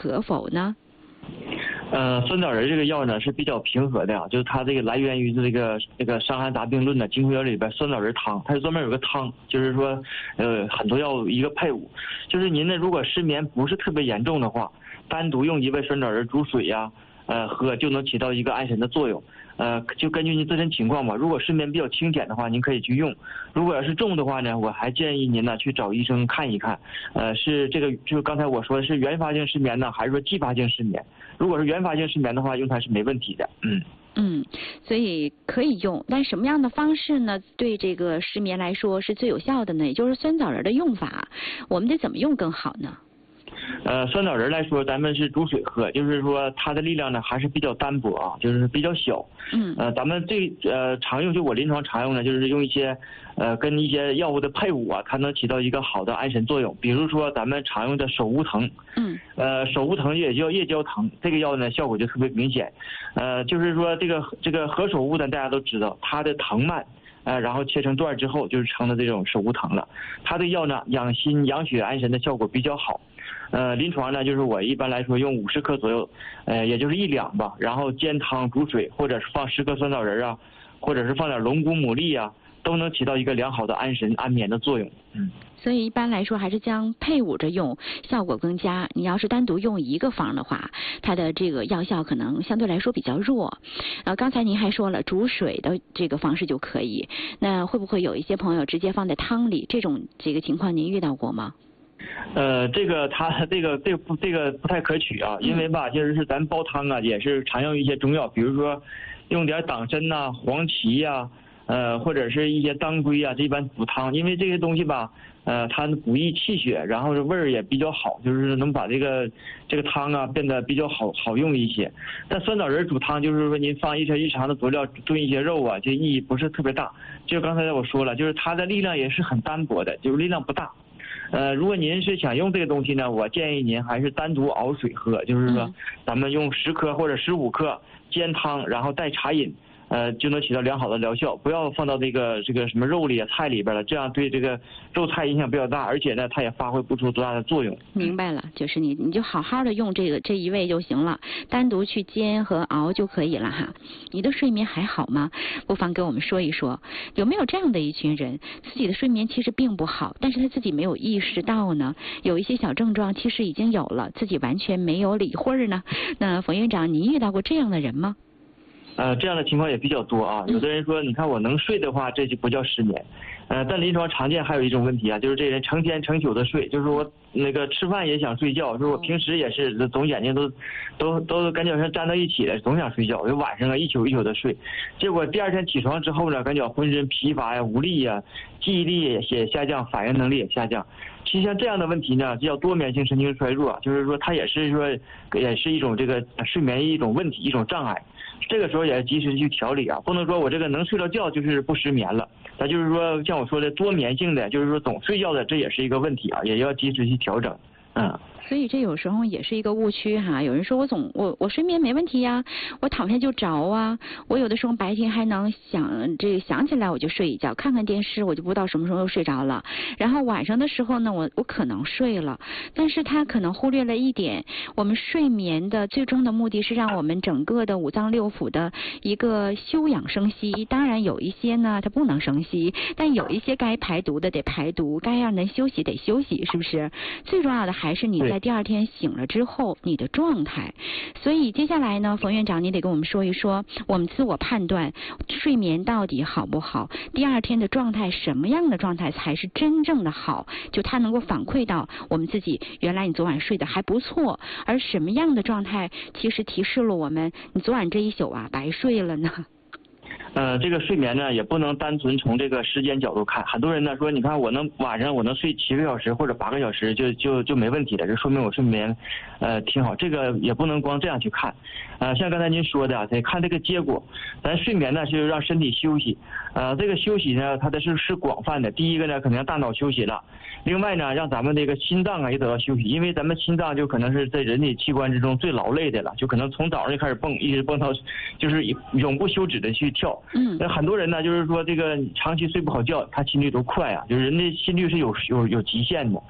可否呢？ 酸枣仁这个药呢是比较平和的啊，就是它这个来源于这个《伤寒杂病论》的金匮药里边酸枣仁汤，它是专门有个汤，就是说很多药一个配伍，就是您呢如果失眠不是特别严重的话，单独用1味酸枣仁煮水呀，喝就能起到一个安神的作用。就根据您自身情况吧，如果失眠比较清浅的话，您可以去用；如果要是重的话呢，我还建议您呢去找医生看一看，是这个就是刚才我说的是原发性失眠呢，还是说继发性失眠？如果是原发性失眠的话，用它是没问题的。 所以可以用，但什么样的方式呢？对这个失眠来说是最有效的呢？也就是酸枣仁的用法，我们得怎么用更好呢？ 酸枣仁来说，咱们是煮水喝，就是说它的力量呢还是比较单薄啊，就是比较小。咱们最常用，就我临床常用的，就是用一些跟一些药物的配伍啊，它能起到一个好的安神作用。比如说咱们常用的手乌藤，手乌藤也叫夜交藤，这个药呢效果就特别明显。就是说这个何首乌呢，大家都知道它的藤蔓。然后切成段之后，就是成了这种手乌藤了。它的药呢，养心养血安神的效果比较好。临床呢，就是我一般来说用50克左右，也就是1两吧。然后煎汤煮水，或者是放10克酸枣仁啊，或者是放点龙骨、牡蛎啊，都能起到一个良好的安神安眠的作用。 所以一般来说还是将配伍着用，效果更佳。你要是单独用一个方的话，它的这个药效可能相对来说比较弱。刚才您还说了煮水的这个方式就可以，那会不会有一些朋友直接放在汤里？这个情况您遇到过吗？ 这个不太可取啊，因为吧，就是咱煲汤啊，也是常用一些中药，比如说用点党参呐、黄芪呀。或者是一些当归啊，这一般补汤，因为这些东西吧，它补益气血，然后味儿也比较好，就是能把这个汤啊变得比较好用一些。但酸枣仁煮汤，就是说您放一些日常的佐料炖一些肉啊，这意义不是特别大。就刚才我说了，就是它的力量也是很单薄的，就是力量不大。如果您是想用这个东西呢，我建议您还是单独熬水喝，就是说咱们用10克或者15克煎汤，然后代茶饮。就能起到良好的疗效，不要放到这个什么肉里啊、菜里边了，这样对这个肉菜影响比较大，而且呢，它也发挥不出多大的作用。 明白了，就是你就好好的用这一味就行了，单独去煎和熬就可以了哈。你的睡眠还好吗？不妨跟我们说一说，有没有这样的一群人，自己的睡眠其实并不好，但是他自己没有意识到呢？有一些小症状其实已经有了，自己完全没有理会呢？那冯院长，您遇到过这样的人吗？ 这样的情况也比较多啊。有的人说，你看我能睡的话，这就不叫失眠。但临床常见还有一种问题啊，就是这人成天成宿的睡，就是我那个吃饭也想睡觉，就是我平时也是总眼睛都感觉像粘到一起了，总想睡觉，就晚上啊一宿一宿的睡，结果第2天起床之后呢，感觉浑身疲乏呀、无力呀，记忆力也下降，反应能力也下降。其实像这样的问题呢，叫多眠性神经衰弱，就是说它也是一种这个睡眠一种问题，一种障碍。这个时候也要及时去调理啊，不能说我这个能睡到觉就是不失眠了。那就是说像我说的多眠性的，就是说总睡觉的，这也是一个问题啊，也要及时去调整。 所以这有时候也是一个误区哈。有人说我睡眠没问题呀，我躺下就着啊，我有的时候白天还能想起来我就睡一觉，看看电视我就不知道什么时候又睡着了，然后晚上的时候呢我可能睡了，但是他可能忽略了一点，我们睡眠的最终的目的是让我们整个的5脏6腑的一个休养生息。当然有一些呢它不能生息，但有一些该排毒的得排毒，该让人休息得休息，是不是？最重要的还是你在第2天醒了之后你的状态。所以接下来呢，冯院长你得跟我们说一说，我们自我判断睡眠到底好不好，第2天的状态什么样的状态才是真正的好，就它能够反馈到我们自己原来你昨晚睡得还不错，而什么样的状态其实提示了我们你昨晚这一宿啊白睡了呢？ 这个睡眠呢也不能单纯从这个时间角度看，很多人呢说你看晚上我能睡7个小时或者8个小时就没问题了，这说明我睡眠挺好，这个也不能光这样去看。像刚才您说的得看这个结果。咱睡眠呢就是让身体休息，这个休息呢它的是广泛的，第一个呢可能让大脑休息了，另外呢让咱们这个心脏啊也得到休息，因为咱们心脏就可能是在人体器官之中最劳累的了，就可能从早上就开始蹦，一直蹦到就是永不休止的去跳。那很多人呢就是说这个长期睡不好觉，他心率都快啊，就是人的心率是有极限的。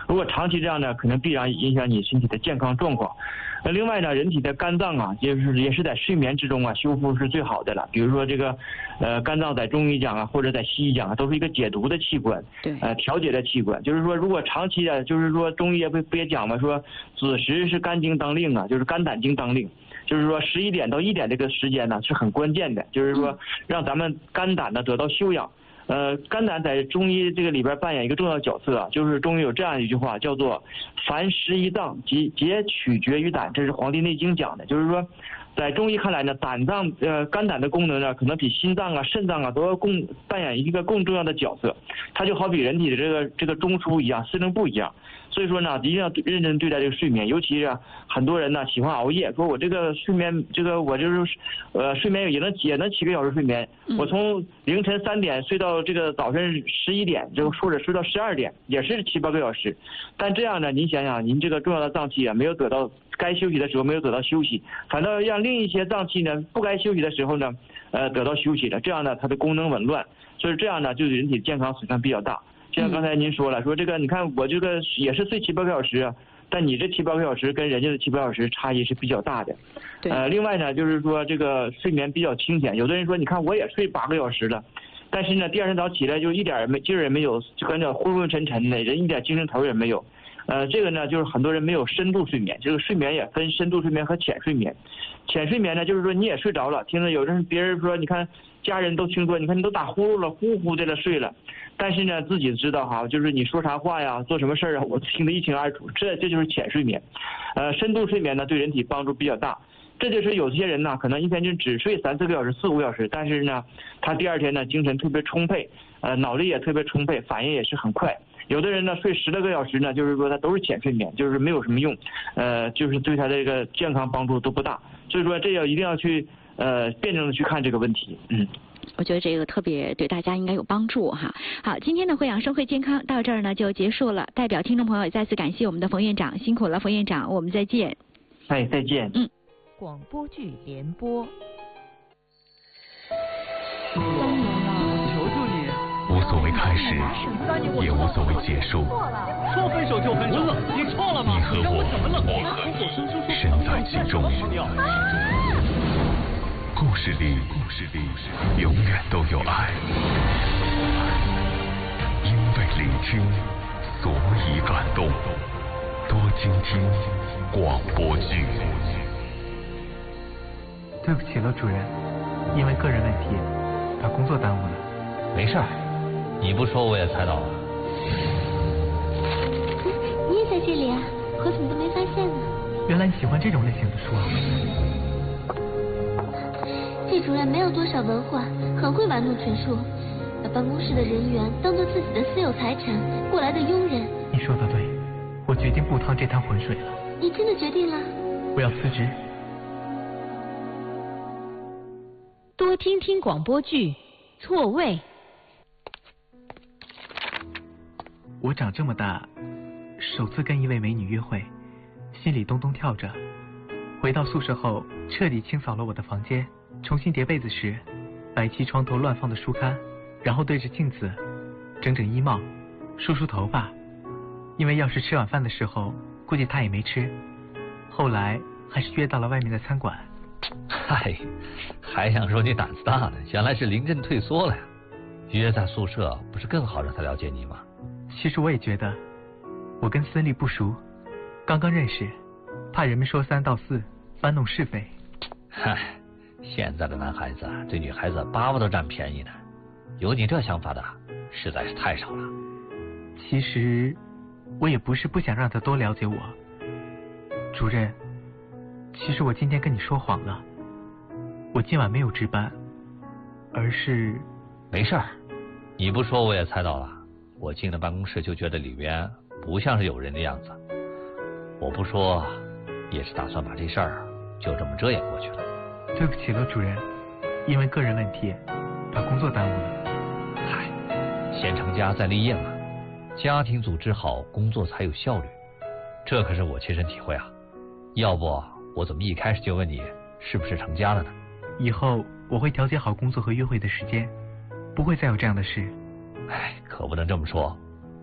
如果长期这样呢，可能必然影响你身体的健康状况。另外呢，人体的肝脏啊，也是在睡眠之中啊修复是最好的了。比如说这个肝脏在中医讲啊，或者在西医讲啊，都是一个解毒的器官， 对， 调节的器官。就是说，如果长期啊，就是说中医不也讲嘛，说子时是肝经当令啊，就是肝胆经当令。就是说11点到1点这个时间呢是很关键的，就是说让咱们肝胆呢得到休养。肝胆在中医这个里边扮演一个重要角色啊，就是中医有这样一句话叫做凡11脏皆取决于胆，这是《黄帝内经》讲的。就是说在中医看来呢，肝胆的功能呢可能比心脏啊肾脏啊都要扮演一个更重要的角色。它就好比人体的这个中枢一样，司令部一样。所以说呢，一定要认真对待这个睡眠，尤其是很多人呢喜欢熬夜，说我这个睡眠我就是睡眠也能7个小时睡眠，我从凌晨3点睡到这个早晨11点，或者睡到12点，也是7、8个小时。但这样呢，您想想，您这个重要的脏器啊，没有得到该休息的时候没有得到休息，反倒让另一些脏器呢不该休息的时候呢得到休息了，这样呢它的功能紊乱，所以这样呢就对人体健康损伤比较大。就像刚才您说了，说这个你看我这个也是睡7、8个小时啊，但你这7、8个小时跟人家的7、8小时差异是比较大的。另外呢，就是说这个睡眠比较清闲，有的人说你看我也睡8个小时了，但是呢第二天早起来就一点劲儿也没有，就感觉昏昏沉沉的，人一点精神头也没有。这个呢就是很多人没有深度睡眠，这个睡眠也分深度睡眠和浅睡眠。浅睡眠呢就是说你也睡着了，听着有人别人说你看家人都听说，你看你都打呼噜了，呼呼的了睡了，但是呢自己知道哈，就是你说啥话呀做什么事儿啊我听得一清二楚，这就是浅睡眠。深度睡眠呢对人体帮助比较大，这就是有些人呢可能一天就只睡3、4个小时4、5个小时，但是呢他第二天呢精神特别充沛，脑力也特别充沛，反应也是很快。有的人呢睡10来个小时呢，就是说他都是浅睡眠，就是没有什么用，就是对他这个健康帮助都不大。所以说这一定要去辩证的去看这个问题。 我觉得这个特别对大家应该有帮助哈。好，今天的惠养生活健康到这儿呢就结束了。代表听众朋友再次感谢我们的冯院长，辛苦了，冯院长，我们再见。 再见。 广播剧联播。 3年了，求求你。 无所谓开始，也无所谓结束。 说分手就分手，你错了吗？ 你和我身在其中。故事里永远都有爱，因为聆听，所以感动。多倾听广播剧。 对不起了，主任，因为个人问题，把工作耽误了。 没事儿，你不说我也猜到了。 你也在这里啊？我怎么都没发现呢？ 原来你喜欢这种类型的书啊。 这主任没有多少文化，很会玩弄权术，把办公室的人员当做自己的私有财产，过来的佣人。 你说的对，我决定不趟这滩浑水了。 你真的决定了？ 我要辞职。 多听听广播剧，错位。 我长这么大，首次跟一位美女约会，心里咚咚跳着。回到宿舍后，彻底清扫了我的房间，重新叠被子时，摆齐床头乱放的书刊，然后对着镜子整整衣帽，梳梳头发。因为要是吃晚饭的时候，估计他也没吃。后来还是约到了外面的餐馆。 嗨，还想说你胆子大呢，原来是临阵退缩了呀。约在宿舍不是更好让他了解你吗？ 其实我也觉得，我跟孙俪不熟，刚刚认识，怕人们说3道4，搬弄是非。 嗨，现在的男孩子对女孩子巴不得占便宜呢，有你这想法的实在是太少了。 其实我也不是不想让他多了解我，主任，其实我今天跟你说谎了，我今晚没有值班，而是…… 没事儿，你不说我也猜到了。我进了办公室就觉得里面不像是有人的样子，我不说也是打算把这事儿就这么遮掩过去了。 对不起了，主任，因为个人问题把工作耽误了。 嗨，先成家再立业嘛，家庭组织好，工作才有效率，这可是我切身体会啊。要不我怎么一开始就问你是不是成家了呢？ 以后我会调节好工作和约会的时间，不会再有这样的事。 哎，可不能这么说，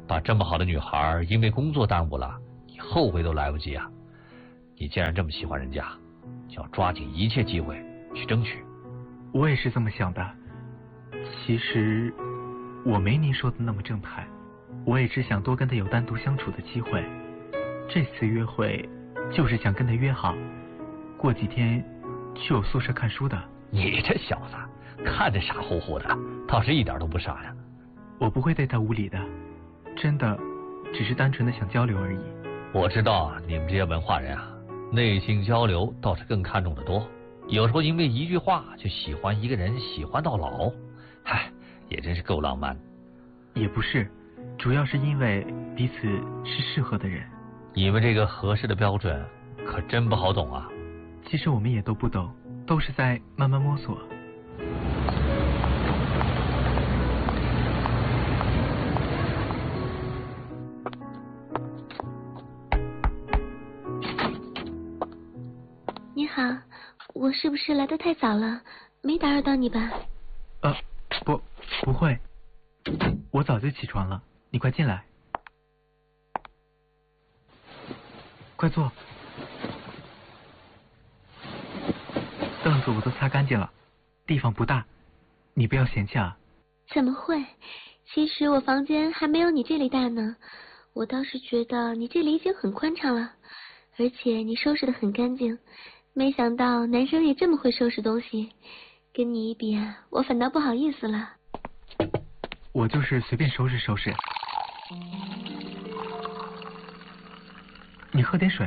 把这么好的女孩因为工作耽误了，你后悔都来不及啊！你既然这么喜欢人家，就要抓紧一切机会去争取。 我也是这么想的。其实我没您说的那么正派，我也只想多跟他有单独相处的机会。这次约会就是想跟他约好，过几天去我宿舍看书的。 你这小子看着傻乎乎的，倒是一点都不傻呀。 我不会对他无礼的，真的只是单纯的想交流而已。 我知道你们这些文化人啊，内心交流倒是更看重的多，有时候因为一句话就喜欢一个人，喜欢到老，嗨，也真是够浪漫。 也不是，主要是因为彼此是适合的人。 你们这个合适的标准可真不好懂啊。 其实我们也都不懂，都是在慢慢摸索。 你好，我是不是来得太早了？没打扰到你吧？ 不会，我早就起床了，你快进来。快坐。凳子我都擦干净了，地方不大，你不要嫌弃啊。 怎么会？其实我房间还没有你这里大呢。我倒是觉得你这里已经很宽敞了，而且你收拾得很干净。没想到男生也这么会收拾东西，跟你一比啊，我反倒不好意思了。 我就是随便收拾收拾。你喝点水。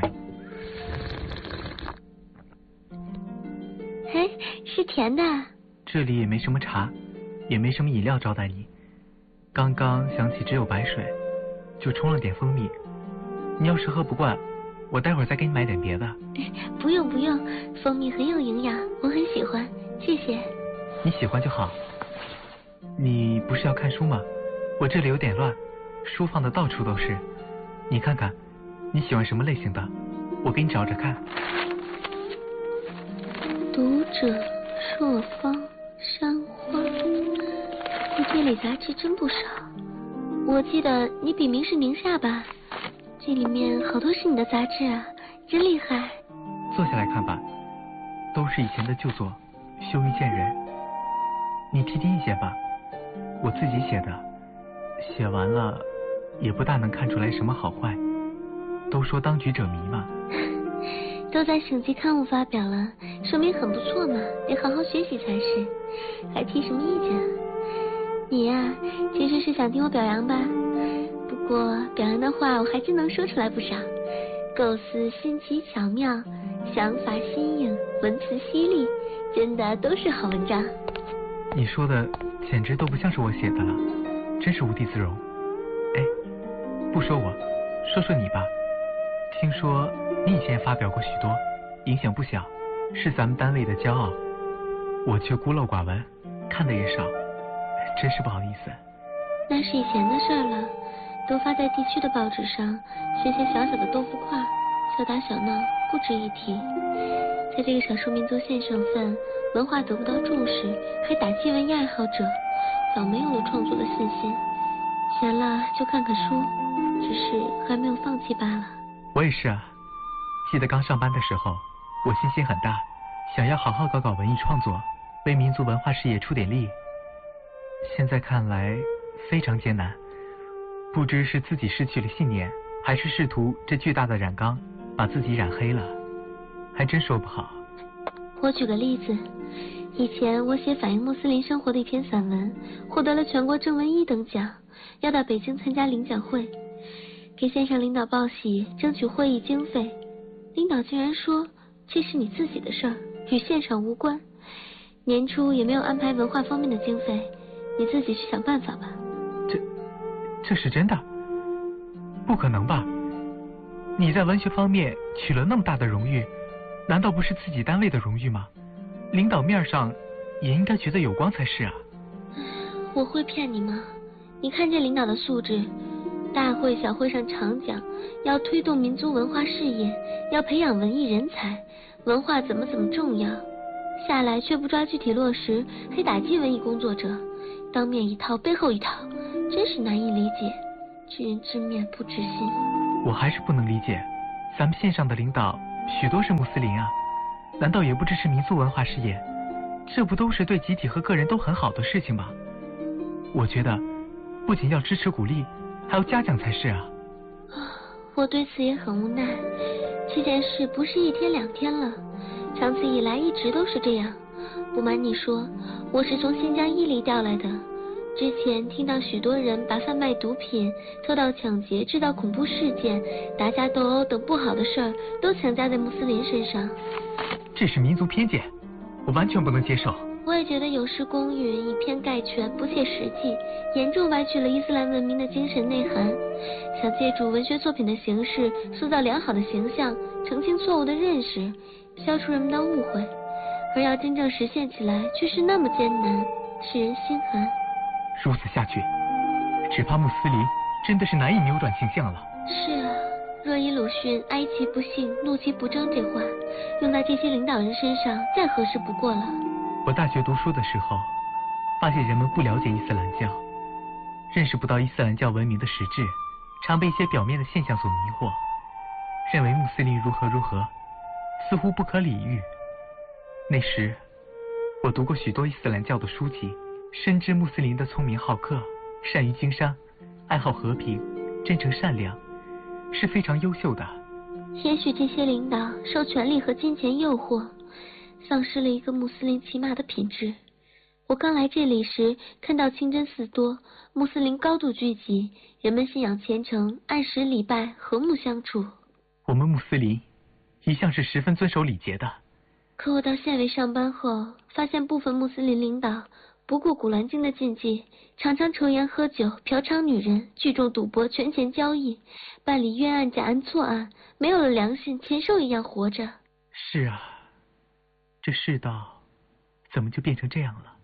嘿，是甜的。 这里也没什么茶，也没什么饮料招待你。刚刚想起只有白水，就冲了点蜂蜜。你要是喝不惯，我待会儿再给你买点别的。 不用不用，蜂蜜很有营养，我很喜欢，谢谢。 你喜欢就好。你不是要看书吗？我这里有点乱，书放的到处都是。你看看，你喜欢什么类型的？我给你找找看。 读者、朔方、山花，你这里杂志真不少。我记得你笔名是宁夏吧？这里面好多是你的杂志啊，真厉害。 坐下来看吧，都是以前的旧作，羞于见人。你提点一些吧，我自己写的，写完了也不大能看出来什么好坏。都说当局者迷嘛。 都在省级刊物发表了，说明很不错嘛，得好好学习才是。还提什么意见啊？你呀，其实是想听我表扬吧？不过表扬的话我还真能说出来不少，构思新奇巧妙，想法新颖，文辞犀利，真的都是好文章。 你说的简直都不像是我写的了，真是无地自容。哎，不说我，说说你吧。听说你以前也发表过许多，影响不小，是咱们单位的骄傲。我却孤陋寡闻，看的也少，真是不好意思。 那是以前的事了，都发在地区的报纸上，写些小小的豆腐块，小打小闹，不值一提。在这个少数民族县省份，文化得不到重视，还打击文艺爱好者，早没有了创作的信心。闲了就看看书，只是还没有放弃罢了。 我也是啊，记得刚上班的时候，我信心很大，想要好好搞搞文艺创作，为民族文化事业出点力。现在看来非常艰难，不知是自己失去了信念，还是试图这巨大的染缸把自己染黑了，还真说不好。 我举个例子，以前我写反映穆斯林生活的一篇散文，获得了全国正文1等奖，要到北京参加领奖会，给县上领导报喜，争取会议经费。领导竟然说这是你自己的事儿，与县上无关，年初也没有安排文化方面的经费，你自己去想办法吧。 这是真的？不可能吧？你在文学方面取了那么大的荣誉，难道不是自己单位的荣誉吗？领导面上也应该觉得有光才是啊。 我会骗你吗？你看这领导的素质，大会小会上常讲要推动民族文化事业，要培养文艺人才，文化怎么重要，下来却不抓具体落实，还打击文艺工作者，当面一套背后一套，真是难以理解。 知人知面不知心。 我还是不能理解，咱们县上的领导许多是穆斯林啊，难道也不支持民族文化事业？这不都是对集体和个人都很好的事情吗？我觉得不仅要支持鼓励，还要嘉奖才是啊。 我对此也很无奈，这件事不是一天两天了，长此以来一直都是这样。不瞒你说，我是从新疆伊犁调来的。之前听到许多人把贩卖毒品、偷盗抢劫、制造恐怖事件、打架斗殴等不好的事儿都强加在穆斯林身上。 这是民族偏见，我完全不能接受。 我也觉得有失公允、以偏概全、不切实际，严重歪曲了伊斯兰文明的精神内涵。想借助文学作品的形式塑造良好的形象，澄清错误的认识，消除人们的误会，而要真正实现起来却是那么艰难，使人心寒。 如此下去，只怕穆斯林真的是难以扭转形象了。 是啊，若以鲁迅哀其不幸，怒其不争这话用在这些领导人身上，再合适不过了。 我大学读书的时候，发现人们不了解伊斯兰教，认识不到伊斯兰教文明的实质，常被一些表面的现象所迷惑，认为穆斯林如何如何，似乎不可理喻。那时我读过许多伊斯兰教的书籍，深知穆斯林的聪明好客，善于经商，爱好和平，真诚善良，是非常优秀的。 也许这些领导受权力和金钱诱惑，丧失了一个穆斯林起码的品质。我刚来这里时，看到清真寺多，穆斯林高度聚集，人们信仰虔诚，按时礼拜，和睦相处。 我们穆斯林一向是十分遵守礼节的。 可我到县委上班后，发现部分穆斯林领导不顾古兰经的禁忌，常常抽烟喝酒、嫖娼女人，聚众赌博、权钱交易，办理冤案、假案、错案，没有了良心，禽兽一样活着。 是啊，这世道怎么就变成这样了？